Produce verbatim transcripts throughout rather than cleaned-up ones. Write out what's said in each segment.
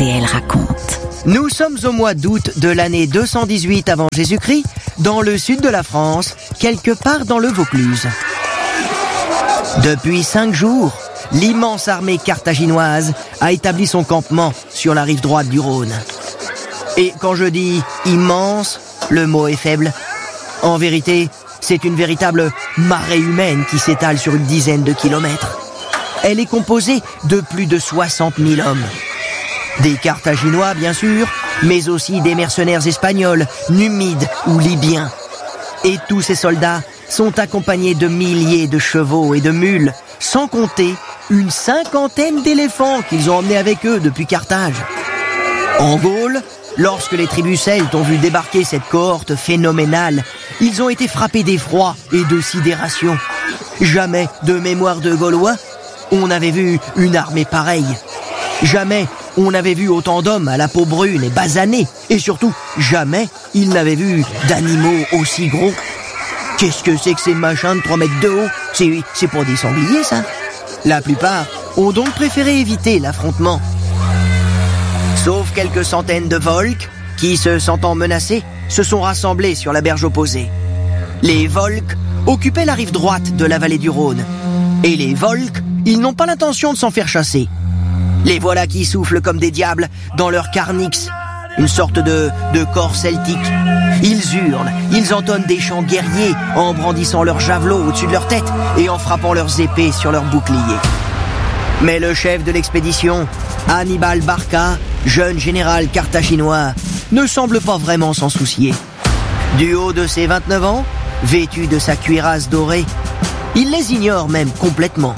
et elle raconte. Nous sommes au mois d'août de l'année deux cent dix-huit avant Jésus-Christ, dans le sud de la France, quelque part dans le Vaucluse. Depuis cinq jours, l'immense armée carthaginoise a établi son campement sur la rive droite du Rhône. Et quand je dis immense, le mot est faible. En vérité, c'est une véritable marée humaine qui s'étale sur une dizaine de kilomètres. Elle est composée de plus de soixante mille hommes. Des Carthaginois, bien sûr, mais aussi des mercenaires espagnols, numides ou libyens. Et tous ces soldats sont accompagnés de milliers de chevaux et de mules, sans compter une cinquantaine d'éléphants qu'ils ont emmenés avec eux depuis Carthage. En Gaule, lorsque les tribus celtes ont vu débarquer cette cohorte phénoménale, ils ont été frappés d'effroi et de sidération. Jamais, de mémoire de Gaulois, on n'avait vu une armée pareille. Jamais on n'avait vu autant d'hommes à la peau brune et basanés. Et surtout, jamais ils n'avaient vu d'animaux aussi gros. Qu'est-ce que c'est que ces machins de trois mètres de haut? C'est, c'est pour des sangliers, ça. La plupart ont donc préféré éviter l'affrontement. Sauf quelques centaines de Volsques qui, se sentant menacés, se sont rassemblés sur la berge opposée. Les Volsques occupaient la rive droite de la vallée du Rhône. Et les Volsques, ils n'ont pas l'intention de s'en faire chasser. Les voilà qui soufflent comme des diables dans leur carnix, une sorte de, de corps celtique. Ils hurlent, ils entonnent des chants guerriers en brandissant leurs javelots au-dessus de leur tête et en frappant leurs épées sur leurs boucliers. Mais le chef de l'expédition, Hannibal Barca, jeune général carthaginois, ne semble pas vraiment s'en soucier. Du haut de ses vingt-neuf ans, vêtu de sa cuirasse dorée, il les ignore même complètement.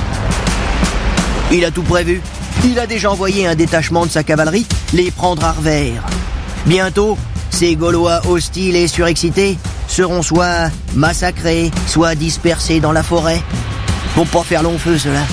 Il a tout prévu. Il a déjà envoyé un détachement de sa cavalerie les prendre à revers. Bientôt, ces Gaulois hostiles et surexcités seront soit massacrés, soit dispersés dans la forêt. Pour pas faire long feu, cela.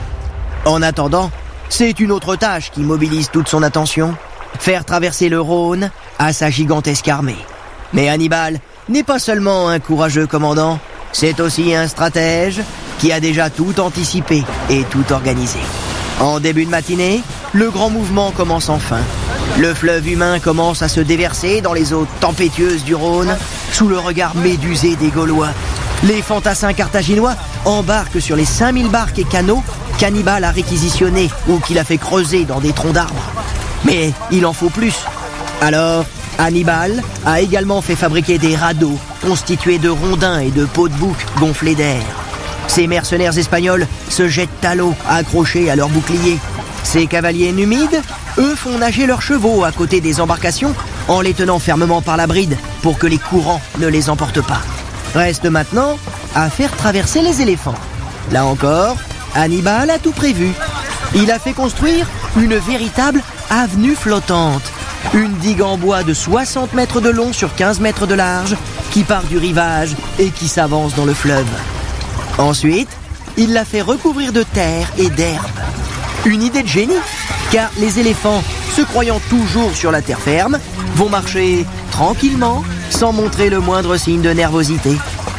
En attendant, c'est une autre tâche qui mobilise toute son attention. Faire traverser le Rhône à sa gigantesque armée. Mais Hannibal n'est pas seulement un courageux commandant, c'est aussi un stratège qui a déjà tout anticipé et tout organisé. En début de matinée, le grand mouvement commence enfin. Le fleuve humain commence à se déverser dans les eaux tempétueuses du Rhône, sous le regard médusé des Gaulois. Les fantassins carthaginois embarquent sur les cinq mille barques et canots qu'Hannibal a réquisitionnés ou qu'il a fait creuser dans des troncs d'arbres. Mais il en faut plus. Alors, Hannibal a également fait fabriquer des radeaux constitués de rondins et de peaux de bouc gonflés d'air. Ces mercenaires espagnols se jettent à l'eau, accrochés à leurs boucliers. Ces cavaliers numides, eux, font nager leurs chevaux à côté des embarcations en les tenant fermement par la bride pour que les courants ne les emportent pas. Reste maintenant à faire traverser les éléphants. Là encore, Hannibal a tout prévu. Il a fait construire une véritable avenue flottante. Une digue en bois de soixante mètres de long sur quinze mètres de large qui part du rivage et qui s'avance dans le fleuve. Ensuite, il l'a fait recouvrir de terre et d'herbe. Une idée de génie, car les éléphants, se croyant toujours sur la terre ferme, vont marcher tranquillement, sans montrer le moindre signe de nervosité.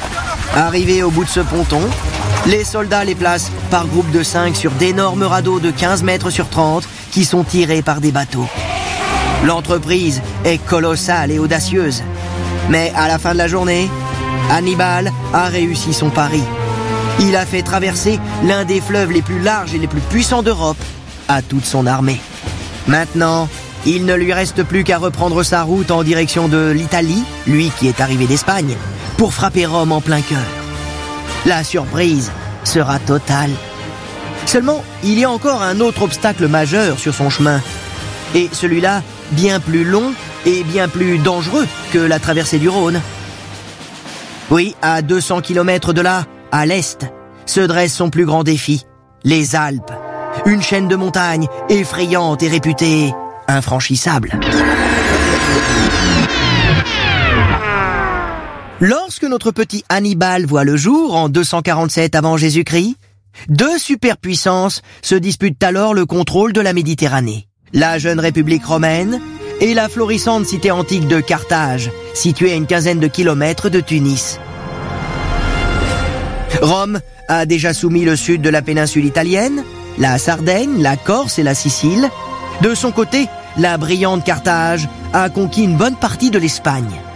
Arrivés au bout de ce ponton, les soldats les placent par groupe de cinq sur d'énormes radeaux de quinze mètres sur trente qui sont tirés par des bateaux. L'entreprise est colossale et audacieuse. Mais à la fin de la journée, Hannibal a réussi son pari. Il a fait traverser l'un des fleuves les plus larges et les plus puissants d'Europe à toute son armée. Maintenant, il ne lui reste plus qu'à reprendre sa route en direction de l'Italie, lui qui est arrivé d'Espagne, pour frapper Rome en plein cœur. La surprise sera totale. Seulement, il y a encore un autre obstacle majeur sur son chemin. Et celui-là, bien plus long et bien plus dangereux que la traversée du Rhône. Oui, à deux cents kilomètres de là, à l'est, se dresse son plus grand défi, les Alpes. Une chaîne de montagnes effrayante et réputée infranchissable. Lorsque notre petit Hannibal voit le jour en deux cent quarante-sept avant Jésus-Christ, deux superpuissances se disputent alors le contrôle de la Méditerranée. La jeune République romaine et la florissante cité antique de Carthage, située à une quinzaine de kilomètres de Tunis. Rome a déjà soumis le sud de la péninsule italienne, la Sardaigne, la Corse et la Sicile, De son côté, la brillante Carthage a conquis une bonne partie de l'Espagne.